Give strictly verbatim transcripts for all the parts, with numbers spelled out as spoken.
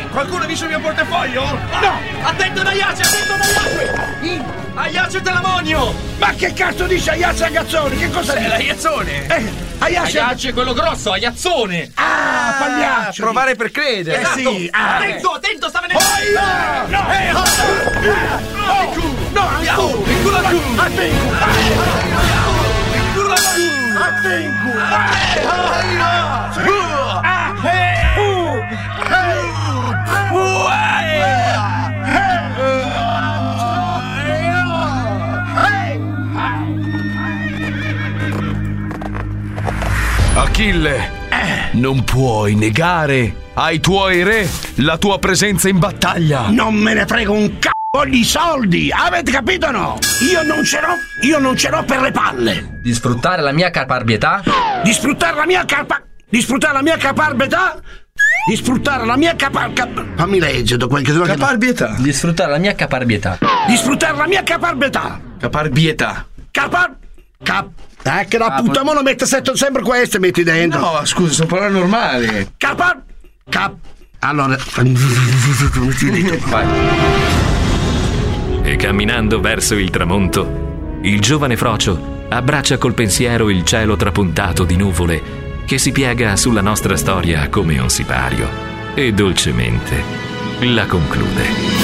Qualcuno ha visto il mio portafoglio? No! Attento Dayace, attento Dayace! Aiace Telamonio! Ma che cazzo dice Aiace Agazzoni? Che cosa è? È l'aiazzone! Eh, Aiace Aiace quello grosso, Aiazzone! Ah, pagliaccio! Provare per credere! Eh sì! Ah. Attento, attento, sta venendo! Oh, no! No! Eh, oh, oh, no! Andiamo! Il culo al culo! Attengo! Il culo al culo! Attengo! Achille, non puoi negare ai tuoi re la tua presenza in battaglia. Non me ne frego un c***o di soldi, avete capito o no? Io non ce l'ho, io non ce l'ho per le palle. Di sfruttare la mia caparbietà? Di sfruttare la mia capa... Di sfruttare la mia caparbietà? Di sfruttare la mia capa... Cap... Fammi leggere quel che... Caparbietà. Di sfruttare la mia caparbietà. Di sfruttare la mia caparbietà. Caparbietà. Capar... Cap... Eh, che la puttana mo lo mette sempre queste metti dentro. No, scusa, sono parole normali. Capar... Cap... Allora... Vai. E camminando verso il tramonto, il giovane Frocio abbraccia col pensiero il cielo trapuntato di nuvole che si piega sulla nostra storia come un sipario e dolcemente la conclude.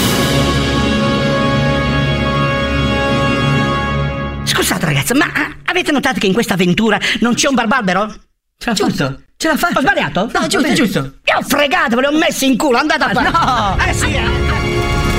Scusate ragazzi, ma avete notato che in questa avventura non c'è un barbarbero? Ce l'ha fatto? Ce l'ha fatto? Ho sbagliato? No, giusto, giusto. Io ho fregato, ve li ho messi in culo, andate a fare. No! Eh sì, eh.